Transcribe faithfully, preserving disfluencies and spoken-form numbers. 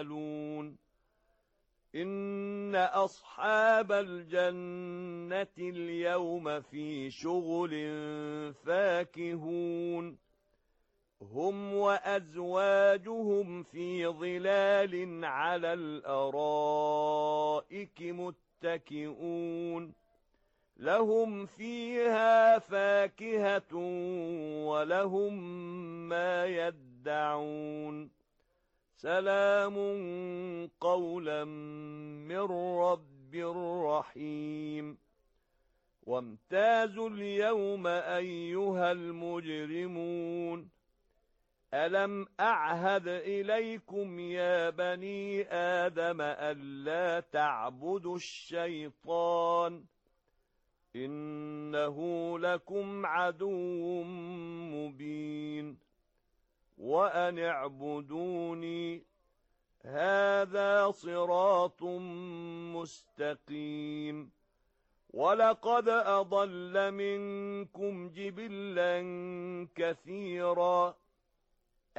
إن أصحاب الجنة اليوم في شغل فاكهون هم وأزواجهم في ظلال على الأرائك متكئون لهم فيها فاكهة ولهم ما يدعون سلام قولا من رب رحيم وامتازوا اليوم أيها المجرمون ألم أعهد إليكم يا بني آدم ألا تعبدوا الشيطان إنه لكم عدو مبين وأن اعبدوني هذا صراط مستقيم ولقد أضل منكم جبلا كثيرا